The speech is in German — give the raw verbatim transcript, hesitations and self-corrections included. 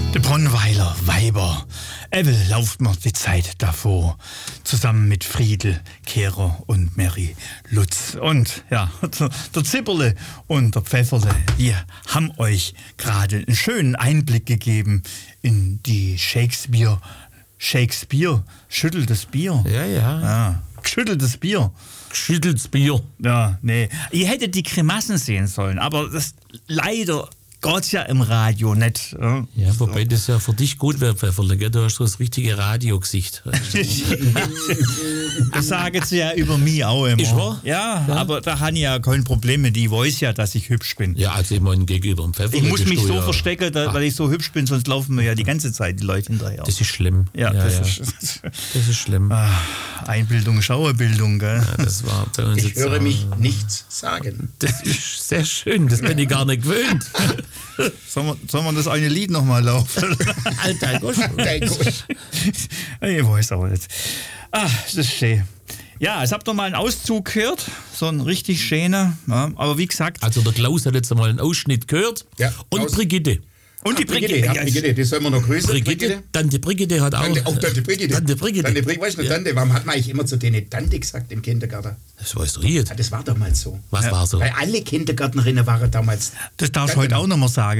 De Bronnweiler Weiber. Evel lauft mir die Zeit davor. Zusammen mit Friedel, Kehrer und Mary Lutz. Und ja, der Zipperle und der Pfefferle, wir haben euch gerade einen schönen Einblick gegeben in die Shakespeare. Shakespeare, schütteltes Bier. Ja, ja. ja. Geschütteltes Bier. Geschütteltes Bier. Ja, nee. Ihr hättet die Grimassen sehen sollen, aber das leider geht's ja im Radio nicht. Ja, ja wobei das ja für dich gut wäre, Pfefferle, gell? Du hast so das richtige Radiogesicht. Das sagen sie ja über mich auch immer. Ist wahr? Ja, ja, aber da habe ich ja kein Problem mit. Die weiß ja, dass ich hübsch bin. Ja, also immer gegenüber dem Pfefferle. Ich muss mich so ja verstecken, da, weil ich so hübsch bin, sonst laufen mir ja die ganze Zeit die Leute hinterher. Das ist schlimm. Ja, ja das, ja. Ist, das ist schlimm. Ah, Einbildung, Schauerbildung, gell? Ja, das war bei uns ich jetzt höre auch, mich nichts sagen. Das ist sehr schön, das bin ich gar nicht gewöhnt. Sollen wir, sollen wir das eine Lied nochmal laufen? Alter Gosch. Ich weiß aber nicht. Ah, das ist schön. Ja, jetzt habt ihr mal einen Auszug gehört, so ein richtig schöner. Ja, aber wie gesagt. Also der Klaus hat jetzt mal einen Ausschnitt gehört. Ja, und Klaus. Brigitte. Und die Ach, Brigitte, Brigitte, ja, Brigitte, die sollen wir noch grüßen. Brigitte, Brigitte. Tante Brigitte hat auch. Tante, auch Tante Brigitte. Tante Brigitte. Tante Brigitte, weißt du, ja. Tante, warum hat man eigentlich immer zu denen Tante gesagt im Kindergarten? Das weißt du jetzt. Ja, das war damals so. Was ja. war so? Weil alle Kindergärtnerinnen waren damals. Das darfst du heute auch noch mal sagen.